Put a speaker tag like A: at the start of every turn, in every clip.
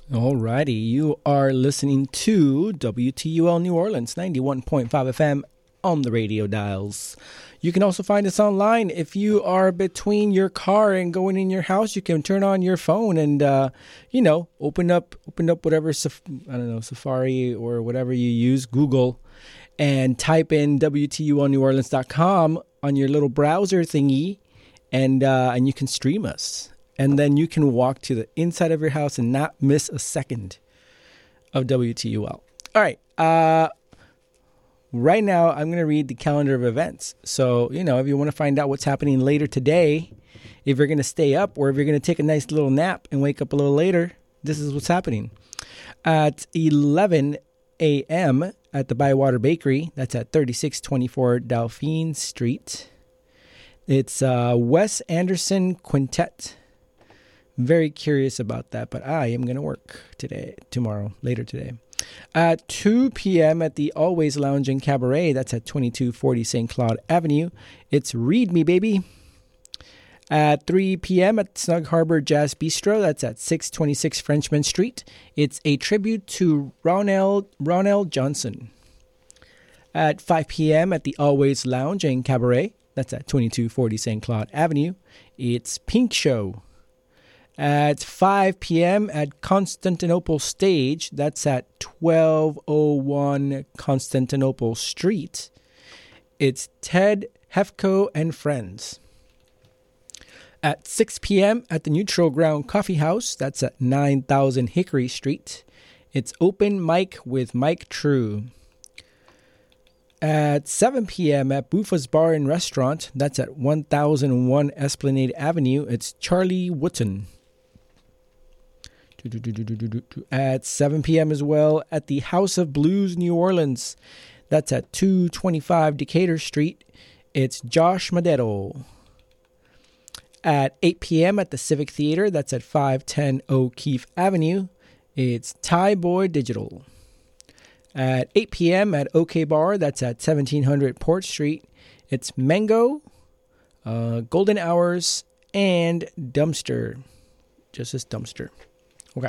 A: Alrighty, you are listening to WTUL New Orleans 91.5 FM on the radio dials. You can also find us online. If you are between your car and going in your house, you can turn on your phone and open up whatever Safari or whatever you use, Google, and type in WTULNewOrleans.com on your little browser thingy, and you can stream us. And then you can walk to the inside of your house and not miss a second of WTUL. All right. Right now, I'm going to read the calendar of events. So, if you want to find out what's happening later today, if you're going to stay up or if you're going to take a nice little nap and wake up a little later, this is what's happening. At 11 a.m. at the Bywater Bakery, that's at 3624 Dauphine Street. It's Wes Anderson Quintet. Very curious about that, but I am going to work later today. At 2 p.m. at the Always Lounge and Cabaret, that's at 2240 St. Claude Avenue. It's Read Me, Baby. At 3 p.m. at Snug Harbor Jazz Bistro, that's at 626 Frenchman Street. It's a tribute to Ronell Johnson. At 5 p.m. at the Always Lounge and Cabaret, that's at 2240 St. Claude Avenue. It's Pink Show. At 5 p.m. at Constantinople Stage, that's at 1201 Constantinople Street. It's Ted Hefko and Friends. At 6 p.m. at the Neutral Ground Coffee House, that's at 9000 Hickory Street. It's Open Mic with Mike True. At 7 p.m. at Buffa's Bar and Restaurant, that's at 1001 Esplanade Avenue. It's Charlie Wooten. At 7 p.m. as well at the House of Blues New Orleans. That's at 225 Decatur Street. It's Josh Madero. At 8 p.m. at the Civic Theater. That's at 510 O'Keefe Avenue. It's Thai Boy Digital. At 8 p.m. at OK Bar. That's at 1700 Port Street. It's Mango, Golden Hours, and Dumpster. Just as Dumpster. Okay.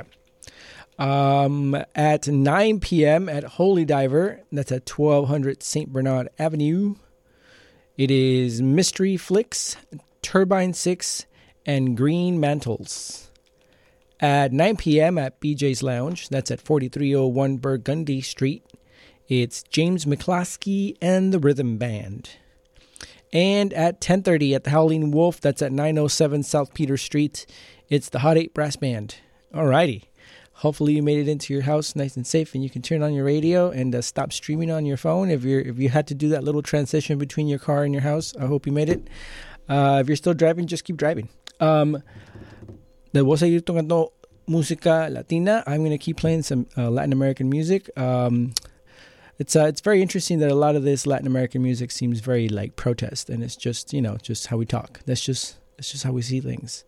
A: At 9 p.m. at Holy Diver, that's at 1200 St. Bernard Avenue. It is Mystery Flicks, Turbine 6, and Green Mantles. At 9 p.m. at BJ's Lounge, that's at 4301 Burgundy Street. It's James McClaskey and the Rhythm Band. And at 10:30 at the Howling Wolf, that's at 907 South Peter Street. It's the Hot 8 Brass Band. Alrighty. Hopefully you made it into your house nice and safe, and you can turn on your radio and stop streaming on your phone. If you had to do that little transition between your car and your house, I hope you made it. If you're still driving, just keep driving. Voy a seguir tocando música latina. I'm going to keep playing some Latin American music. It's very interesting that a lot of this Latin American music seems very like protest, and it's just just how we talk. That's just how we see things.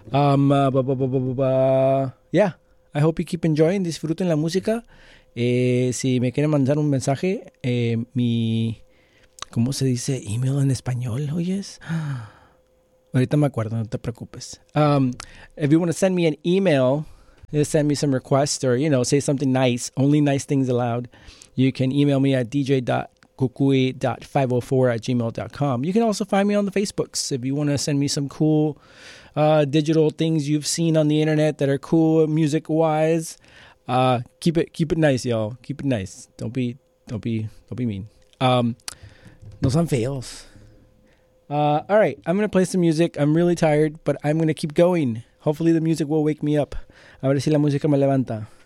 A: Yeah, I hope you keep enjoying. Disfruten la música. Si me quieren mandar un mensaje, mi ¿cómo se dice email en español? Oyes. Ahorita me acuerdo, no te preocupes. If you want to send me an email, send me some requests or, say something nice, only nice things allowed, you can email me at dj.kukui.504@gmail.com. You can also find me on the Facebooks if you want to send me some cool digital things you've seen on the internet that are cool music-wise. Keep it nice, y'all. Keep it nice. Don't be mean. No son feos. All right, I'm going to play some music. I'm really tired, but I'm going to keep going. Hopefully the music will wake me up. A ver si la música me levanta.